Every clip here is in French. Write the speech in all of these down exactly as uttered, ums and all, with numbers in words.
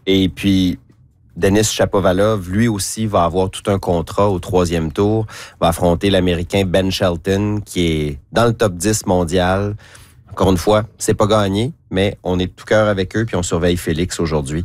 Et puis, Denis Shapovalov, lui aussi, va avoir tout un contrat au troisième tour, va affronter l'Américain Ben Shelton, qui est dans le top dix mondial. Encore une fois, c'est pas gagné, mais on est de tout cœur avec eux, puis on surveille Félix aujourd'hui.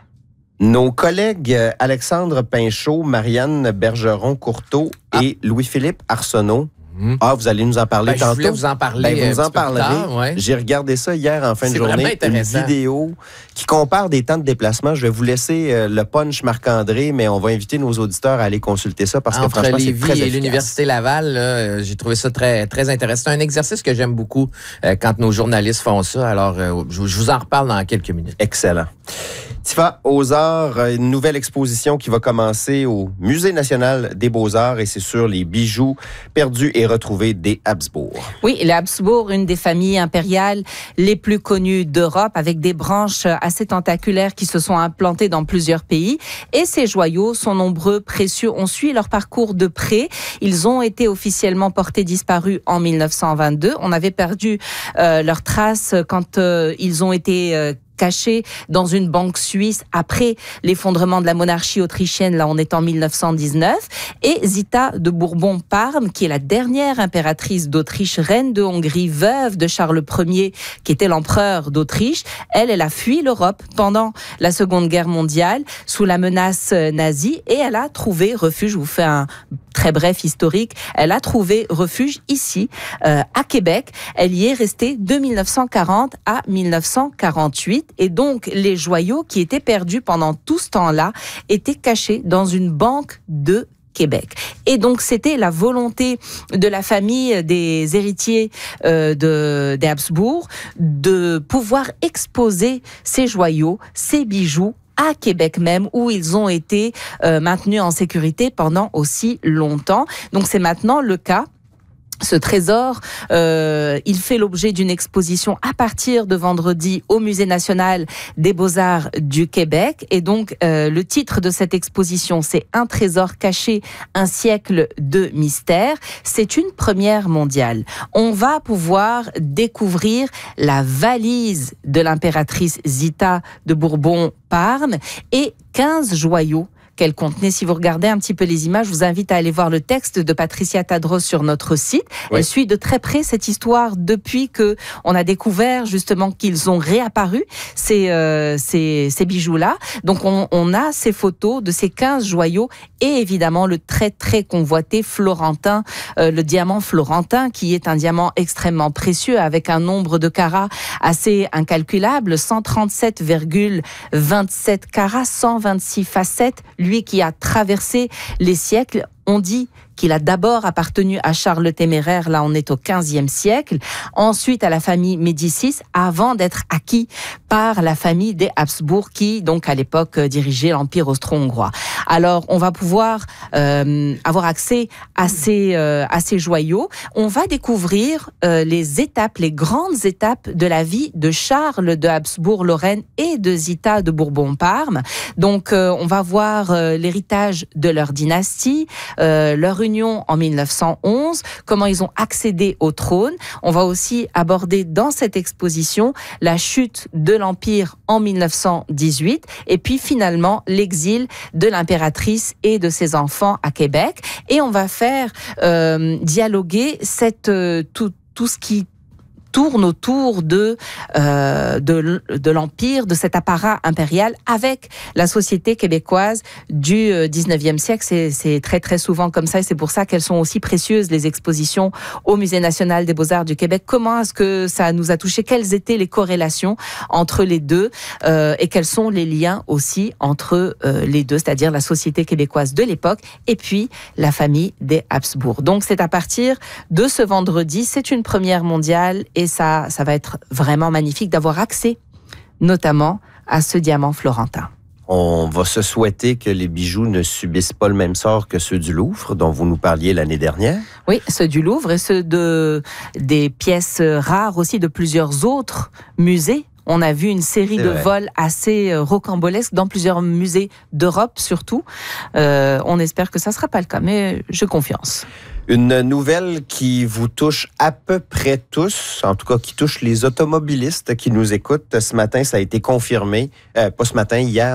Nos collègues Alexandre Pinchot, Marianne Bergeron-Courteau ah. et Louis-Philippe Arsenault. Mmh. Ah, vous allez nous en parler ben, tantôt. Je voulais vous en parler. Ben, vous nous en parlerez. Tard, ouais. J'ai regardé ça hier en fin c'est de journée. Une vidéo qui compare des temps de déplacement. Je vais vous laisser euh, le punch Marc-André, mais on va inviter nos auditeurs à aller consulter ça parce Entre que franchement, c'est très efficace. et l'Université Laval, là, j'ai trouvé ça très, très intéressant. C'est un exercice que j'aime beaucoup euh, quand nos journalistes font ça. Alors, euh, je, je vous en reparle dans quelques minutes. Excellent. Tifa, aux Arts, une nouvelle exposition qui va commencer au Musée national des Beaux-Arts et c'est sur les bijoux perdus et retrouvés des Habsbourg. Oui, les Habsbourg, une des familles impériales les plus connues d'Europe, avec des branches assez tentaculaires qui se sont implantées dans plusieurs pays. Et ces joyaux sont nombreux, précieux. On suit leur parcours de près. Ils ont été officiellement portés disparus en mille neuf cent vingt-deux. On avait perdu euh, leurs traces quand euh, ils ont été euh, cachés dans une banque suisse après l'effondrement de la monarchie autrichienne, là on est en mille neuf cent dix-neuf, et Zita de Bourbon-Parme, qui est la dernière impératrice d'Autriche, reine de Hongrie, veuve de Charles Ier, qui était l'empereur d'Autriche. Elle, elle a fui l'Europe pendant la Seconde Guerre mondiale, sous la menace nazie, et elle a trouvé refuge, je vous fais un très bref historique, elle a trouvé refuge ici, euh, à Québec. Elle y est restée de mille neuf cent quarante à mille neuf cent quarante-huit. Et donc, les joyaux qui étaient perdus pendant tout ce temps-là étaient cachés dans une banque de Québec. Et donc, c'était la volonté de la famille des héritiers euh, de, des Habsbourg de pouvoir exposer ces joyaux, ces bijoux à Québec même, où ils ont été euh, maintenus en sécurité pendant aussi longtemps. Donc, c'est maintenant le cas. Ce trésor, euh, il fait l'objet d'une exposition à partir de vendredi au Musée national des Beaux-Arts du Québec. Et donc, euh, le titre de cette exposition, c'est « Un trésor caché, un siècle de mystère ». C'est une première mondiale. On va pouvoir découvrir la valise de l'impératrice Zita de Bourbon-Parme et quinze joyaux qu'elle contenait. Si vous regardez un petit peu les images, je vous invite à aller voir le texte de Patricia Tadros sur notre site. Oui. Elle suit de très près cette histoire depuis que on a découvert justement qu'ils ont réapparu, ces, euh, ces, ces bijoux-là. Donc on, on a ces photos de ces quinze joyaux et évidemment le très très convoité florentin, euh, le diamant florentin qui est un diamant extrêmement précieux avec un nombre de carats assez incalculable, cent trente-sept virgule vingt-sept carats, cent vingt-six facettes. Lui qui a traversé les siècles, on dit qu'il a d'abord appartenu à Charles le Téméraire, là on est au quinzième siècle, ensuite à la famille Médicis, avant d'être acquis par la famille des Habsbourg, qui donc à l'époque dirigeait l'Empire austro-hongrois. Alors on va pouvoir euh, avoir accès à ces, euh, à ces joyaux. On va découvrir euh, les étapes, les grandes étapes de la vie de Charles de Habsbourg-Lorraine et de Zita de Bourbon-Parme. Donc euh, on va voir euh, l'héritage de leur dynastie, euh, leur union en mille neuf cent onze, comment ils ont accédé au trône. On va aussi aborder dans cette exposition la chute de l'Empire en mille neuf cent dix-huit et puis finalement l'exil de l'impératrice et de ses enfants à Québec. Et on va faire euh, dialoguer cette, euh, tout, tout ce qui tourne autour de, euh, de, de l'Empire, de cet apparat impérial avec la société québécoise du dix-neuvième siècle. C'est, c'est très très souvent comme ça et c'est pour ça qu'elles sont aussi précieuses, les expositions au Musée national des Beaux-Arts du Québec. Comment est-ce que ça nous a touché? Quelles étaient les corrélations entre les deux euh, et quels sont les liens aussi entre euh, les deux, c'est-à-dire la société québécoise de l'époque et puis la famille des Habsbourg. Donc c'est à partir de ce vendredi, c'est une première mondiale et ça, ça va être vraiment magnifique d'avoir accès notamment à ce diamant florentin. On va se souhaiter que les bijoux ne subissent pas le même sort que ceux du Louvre, dont vous nous parliez l'année dernière. Oui, ceux du Louvre et ceux de, des pièces rares aussi de plusieurs autres musées. On a vu une série C'est de vrai. vols assez rocambolesques dans plusieurs musées d'Europe surtout. Euh, on espère que ça ne sera pas le cas, mais j'ai confiance. Une nouvelle qui vous touche à peu près tous, en tout cas qui touche les automobilistes qui nous écoutent. Ce matin, ça a été confirmé, euh, pas ce matin, hier.